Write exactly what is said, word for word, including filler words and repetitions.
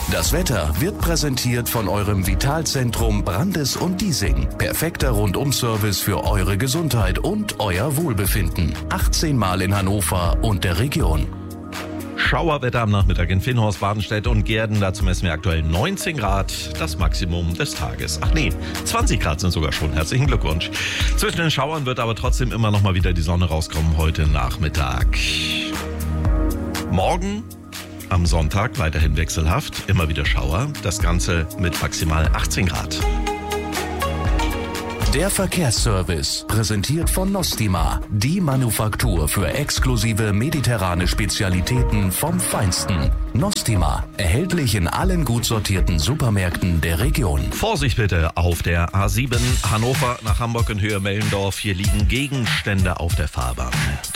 Das Wetter wird präsentiert von eurem Vitalzentrum Brandes und Diesing. Perfekter Rundum-Service für eure Gesundheit und euer Wohlbefinden. achtzehn Mal in Hannover und der Region. Schauerwetter am Nachmittag in Finnhorst, Badenstedt und Gehrden. Dazu messen wir aktuell neunzehn Grad, das Maximum des Tages. Ach nee, zwanzig Grad sind sogar schon. Herzlichen Glückwunsch. Zwischen den Schauern wird aber trotzdem immer noch mal wieder die Sonne rauskommen heute Nachmittag. Morgen am Sonntag weiterhin wechselhaft, immer wieder Schauer. Das Ganze mit maximal achtzehn Grad. Der Verkehrsservice, präsentiert von Nostima, die Manufaktur für exklusive mediterrane Spezialitäten vom Feinsten. Nostima, erhältlich in allen gut sortierten Supermärkten der Region. Vorsicht bitte auf der A sieben Hannover nach Hamburg in Höhe Mellendorf. Hier liegen Gegenstände auf der Fahrbahn.